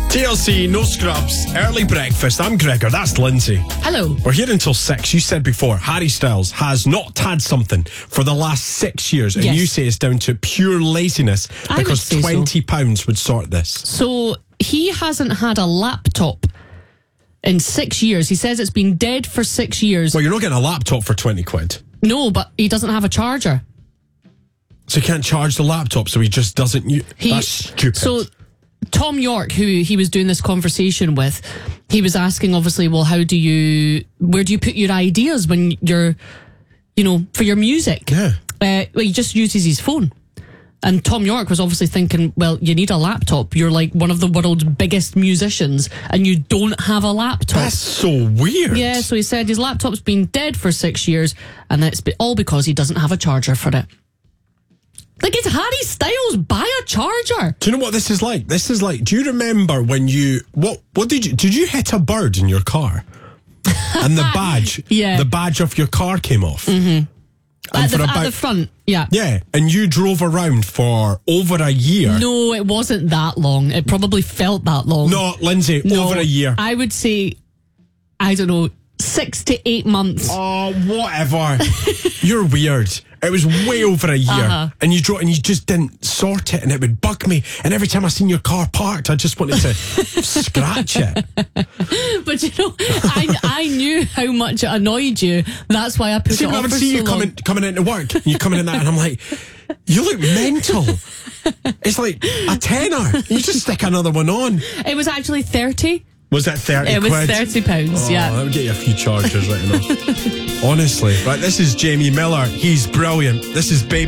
TLC, no scrubs, early breakfast. I'm Gregor, that's Lindsay. Hello. We're here until 6. You said before, Harry Styles has not had something for the last 6 years. And Yes. you say it's down to pure laziness I would because say so. £20 would sort this. So he hasn't had a laptop in 6 years. He says it's been dead for 6 years. Well, you're not getting a laptop for 20 quid. No, but he doesn't have a charger. So he can't charge the laptop, so he just doesn't use... That's stupid. So Tom York, who he was doing this conversation with, he was asking, obviously, well, where do you put your ideas when you're, for your music? Yeah. Well, he just uses his phone. And Tom York was obviously thinking, well, you need a laptop. You're like one of the world's biggest musicians and you don't have a laptop. That's so weird. Yeah, so he said his laptop's been dead for 6 years and it's all because he doesn't have a charger for it. Like, it's Harry Styles. Buy a charger. Do you know what this is like? This is like, do you remember when you... What did you hit a bird in your car? And the badge, Yeah. the badge of your car came off. Mm-hmm. At the front, yeah. Yeah, and you drove around for over a year. No, it wasn't that long. It probably felt that long. No, Lindsay, No, over a year. I would say, I don't know, 6 to 8 months. Oh, whatever. You're weird. It was way over a year, and you drove, and you just didn't sort it, and it would bug me. And every time I seen your car parked, I just wanted to scratch it. But I knew how much it annoyed you. That's why I put See, it when I off would for see so you long. coming into work, and you coming in that, and I'm like, you look mental. It's like a tenner. You just stick another one on. It was actually 30. Was that 30 It was quid? £30, yeah. That would get you a few chargers right enough. Honestly. Right, this is Jamie Miller. He's brilliant. This is Baby.